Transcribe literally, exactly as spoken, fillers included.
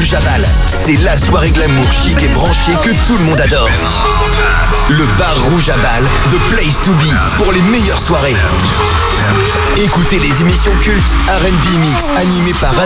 Rouge à Bâle. C'est la soirée glamour chic et branchée que tout le monde adore. Le bar Rouge à Bâle, The Place to Be, pour les meilleures soirées. Écoutez les émissions cultes R and B Mix animées par